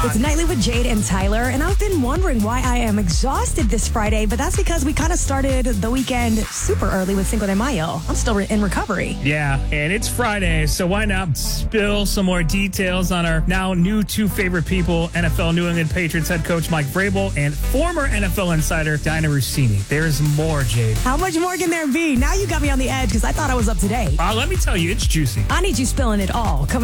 It's Nightly with Jade and Tyler, and I've been wondering why I am exhausted this Friday, but that's because we kind of started the weekend super early with Cinco de Mayo. I'm still in recovery. Yeah, and it's Friday, so why not spill some more details on our now new two favorite people, NFL New England Patriots head coach Mike Vrabel and former NFL insider Diana Rossini. There's more, Jade. How much more can there be? Now you got me on the edge because I thought I was up to date. Let me tell you, it's juicy. I need you spilling it all. Coming